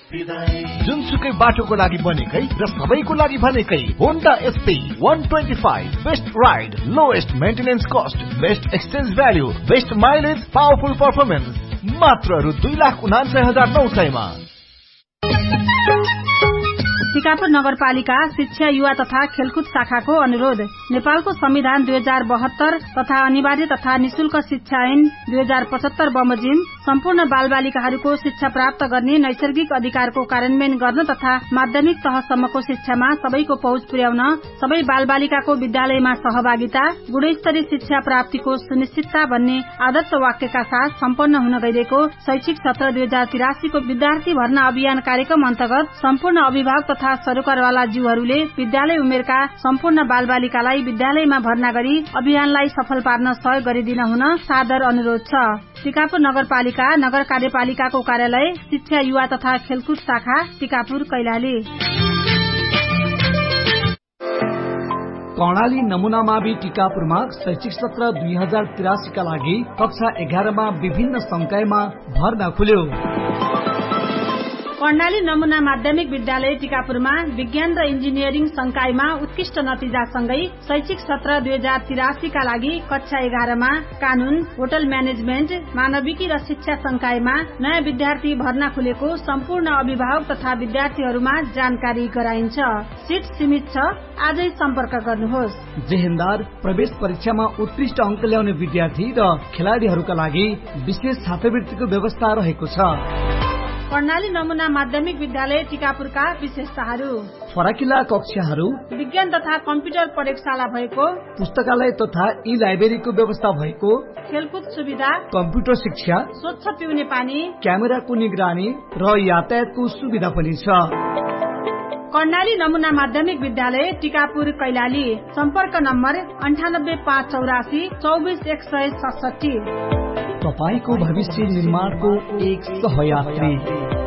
जुनसुकै बाटोको लागि बनेकै र सबैको लागि भनेकै Honda SP 125 best ride, lowest maintenance cost, best exchange value, best mileage, powerful performance, मात्र रु 2,49,900 मा। टिकापुर नगरपालिका शिक्षा, युवा तथा खेलकुद शाखाको अनुरोध। नेपालको संविधान 2072 तथा अनिवार्य तथा निशुल्क शिक्षा ऐन 2075 बमोजिम सम्पूर्ण बालबालिकाहरूको शिक्षा प्राप्त गर्ने नैसर्गिक अधिकारको कार्यान्वयन गर्न तथा माध्यमिक तहसम्मको शिक्षामा सबैको पहुँच पुर्याउन सबै बालबालिकाको विद्यालयमा सहभागिता, गुणस्तरीय शिक्षा प्राप्तिको सुनिश्चितता भन्ने आदर्श वाक्यका साथ सम्पन्न हुन गइरहेको शैक्षिक सत्र 2083 को विद्यार्थी भर्ना अभियान कार्यक्रम अन्तर्गत सम्पूर्ण अभिभावक तथा सरकारवाला जीवहरूले विद्यालय उमेरका सम्पूर्ण बालबालिकालाई विद्यालयमा भर्ना गरी अभियानलाई सफल पार्न सहयोग गरिदिन हुन सादर अनुरोध छ। टिकापुर नगरपालिका नगर कार्यपालिकाको कार्यालय शिक्षा, युवा तथा खेलकुद शाखा टिकापुर कैलाली। कर्णाली नमुना मावि टिकापुरमा शैक्षिक सत्र 2083 का लागि कक्षा 11 मा विभिन्न संकायमा भर्ना खुल्यो। कर्णाली नमुना माध्यमिक विद्यालय टिकापुरमा विज्ञान र इन्जिनियरिङ संकायमा उत्कृष्ट नतिजासँगै शैक्षिक सत्र 2083 का लागि कक्षा 11 मा कानून, होटल म्यानेजमेन्ट, मानविकी र शिक्षा संकायमा नयाँ विद्यार्थी भर्ना खुलेको सम्पूर्ण अभिभावक तथा विद्यार्थीहरूमा जानकारी गराइन्छ। सिट सीमित छ, आजै सम्पर्क गर्नुहोस्। जेहेन्दार प्रवेश परीक्षामा उत्कृष्ट अंक ल्याउने विद्यार्थी र खेलाडीहरूका लागि विशेष छात्रवृत्तिको व्यवस्था रहेको छ। कर्णाली नमुना माध्यमिक विद्यालय टिकापुरका विशेषताहरू: फराकिला कक्षाहरू, विज्ञान तथा कम्प्युटर प्रयोगशाला भएको, पुस्तकालय तथा ई लाइब्रेरीको व्यवस्था भएको, खेलकुद सुविधा, कम्प्युटर शिक्षा, स्वच्छ पिउने पानी, क्यामेराको निगरानी र यातायातको सुविधा पनि छ। कर्णाली नमुना माध्यमिक विद्यालय टिकापुर कैलाली। सम्पर्क नम्बर 98584 24167। तपाईको भविष्य निर्माणको एक सहयात्री।